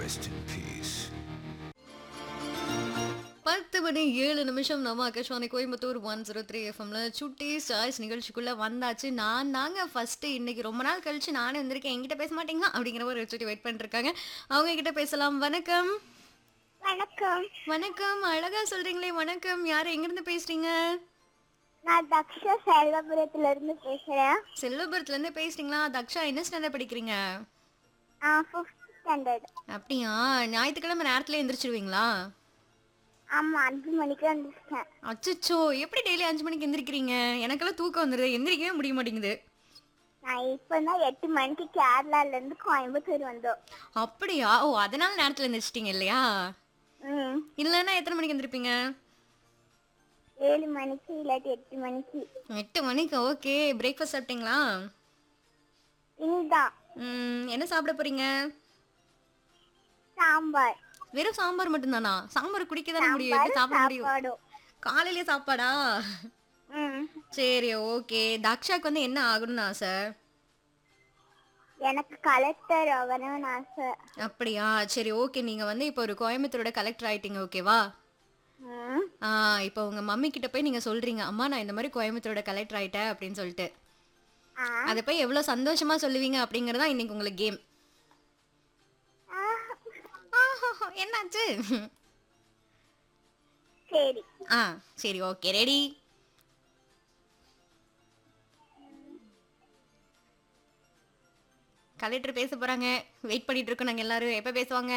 Rest in peace. 10 மணி 7 நிமிஷம் நம்ம ஆகாஷ்வாணி கோயம்புத்தூர் 103 எஃப்எம்ல சுட்டி சாய்ஸ் நிகழ்ச்சிக்குள்ள வந்தாச்சு. நான் தாங்க ஃபர்ஸ்ட் இன்னைக்கு ரொம்ப நாள் கழிச்சு நானே வந்திருக்கேன். என்கிட்ட பேச மாட்டீங்களா அப்படிங்கிற ஒரு சுட்டி வெயிட் பண்ணிட்டு இருக்காங்க. அவங்க கிட்ட பேசலாம். வணக்கம். வணக்கம். வணக்கம். அழகா சொல்றீங்களே வணக்கம். யார் எங்கிருந்து பேசுறீங்க? நான் தக்ஷா செல்வபுரத்துல இருந்து பேசுறேன். செல்வபுரத்துல இருந்து பேசுறீங்களா? தக்ஷா என்ன ஸ்டாண்டர்ட் படிக்கிறீங்க? 5th standard. அப்படியா? ஞாயிற்றுக்கிழமை நேரத்துல எந்திரிச்சிருவீங்களா? ஆமா, 5 மணிக்கு வந்துட்டேன். அச்சச்சோ, எப்படி டெய்லி 5 மணிக்கு எந்திரிக்கிறீங்க? எனக்கெல்லாம் தூக்கம் வந்துடுது, எந்திரிக்கவே முடிய மாட்டேங்குது. நான் இப்பதான் 8 மணிக்கு கேரளால இருந்து கோயம்புத்தூர் வந்தோம். அப்படியா? ஓ, அதனால நேரத்துல எந்திரிச்சிட்டீங்க இல்லையா? இல்லைன்னா எத்தனை மணிக்கு எந்திரிப்பீங்க? 7 மணிக்கு இல்லாட்டி 8 மணிக்கு. 8 மணிக்கு. ஓகே. பிரேக்ஃபாஸ்ட் சாப்பிட்டீங்களா? இனிதான். என்ன சாப்பிட போறீங்க? சாம்பார். வெறும் சாம்பார் மட்டும்தானா? சாம்பார் குடிக்க தானே முடியும், எப்படி சாப்பிட முடியும்? சாப்பாடும். காலையிலேயே சாப்பாடா? ம். சரி, ஓகே. தக்ஷாக்கு வந்து என்ன ஆகணும்னு ஆசை? எனக்கு கலெக்டர் ஆகணும்னு ஆசை. அப்படியா? சரி, ஓகே. நீங்க வந்து இப்போ ஒரு கோயம்புத்தூரோட கலெக்டர் ஆயிட்டீங்க, ஓகேவா? ம். இப்போ உங்க மம்மி கிட்ட போய் நீங்க சொல்றீங்க, அம்மா நான் இந்த மாதிரி கோயம்புத்தூரோட கலெக்டர் ஆயிட்டேன் அப்படின்னு சொல்லிட்டு. ஆ. அதை போய் எவ்வளவு சந்தோஷமா சொல்லுவீங்க அப்படிங்கறதா இன்னைக்கு உங்களுக்கு கேம். என்னாச்சு? சரி. சரி, ஓகே. ரெடி? கலெக்டர் பேச போறாங்க. வெயிட் பண்ணிட்டு இருக்கோம் நாங்க எல்லாரும். எப்ப பேசுவாங்க?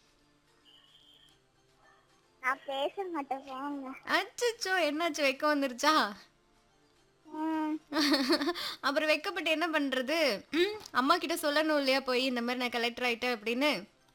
நான் பேச மாட்டேன், போங்க. அச்சச்சோ, என்னாச்சு? வெக்கம் வந்துருச்சா? ம். அப்புறம் வெக்கப்பட்டு என்ன பண்றது? அம்மா கிட்ட சொல்லணும் இல்லையா போய் இந்த மாதிரி நான் கலெக்டர் ஆயிட்டேன் அப்படின்னு?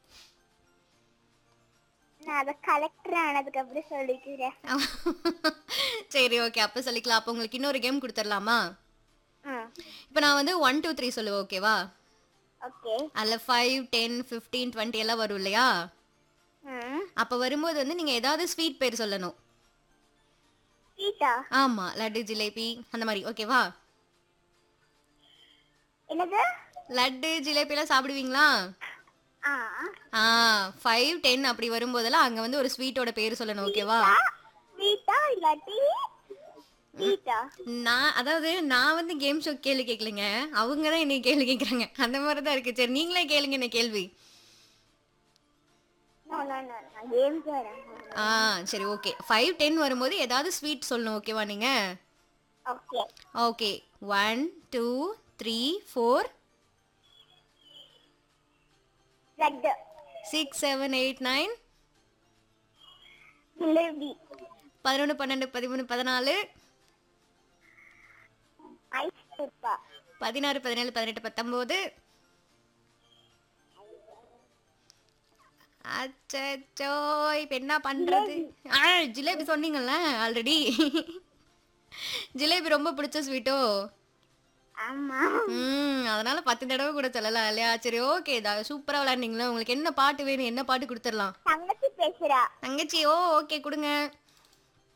நான் அதை கலெக்டர் ஆனதுக்கு அப்புறம் சொல்லிக்கிறேன். சரி, ஓகே. அப்ப சொல்லிக்கலாம். அப்ப உங்களுக்கு இன்னொரு கேம் கொடுத்துடலாமா? ம். இப்ப நான் வந்து 1 2 3 சொல்லுவேன், ஓகேவா? ஓகே. அதுல 5 10 15 20 எல்லாம் வரும் இல்லையா? ம். அப்ப வரும்போது வந்து நீங்க ஏதாவது ஸ்வீட் பேர் சொல்லணும். ஸ்வீட்டா? ஆமா, லட்டு, ஜிலேபி அந்த மாதிரி, ஓகேவா? என்னது? லட்டு, ஜிலேபி எல்லாம் சாப்பிடுவீங்களா? ஆ. 5 10 அப்படி வரும்போதெல்லாம் அங்க வந்து ஒரு ஸ்வீட்டோட பேர் சொல்லணும், ஓகேவா? ஸ்வீட்டா இல்லாட்டி ஸ்வீட்டா? நான் வந்து கேம் ஷோ கேள்வி கேட்கலங்க. அவங்க தான் என்னை கேள்வி கேட்கறாங்க. அந்த மாதிரி தான் இருக்கு. சரி, நீங்களே கேளுங்க என்ன கேள்வி. நோ நோ நோ, நான் கேம்ஸ் வரேன். சரி, ஓகே. 5 10 வரும்போது ஏதாவது ஸ்வீட் சொல்லணும், ஓகேவா நீங்க? Okay. Okay. 1 2 3 4 laddu. 6 7 8 9 jalebi. 11 12 13 14 ice சூப்பா. 16 17 18 19. அச்சச்சோ, இப்ப என்ன பண்றது? ஜிலேபி சொன்னீங்கல்ல ஆல்ரெடி. ஜிலேபி ரொம்ப பிடிச்ச ஸ்வீட்டோ? ஆமா. அதனால 10 தடவை கூட சொல்லலாம் இல்லையா? சரி, ஓகே. சூப்பரா விளையாடுனீங்களா? உங்களுக்கு என்ன பாட்டு வேணும்? என்ன பாட்டு கொடுத்துடலாம்? தங்கச்சி பேசுறா. தங்கச்சி. ஓகே, கொடுங்க.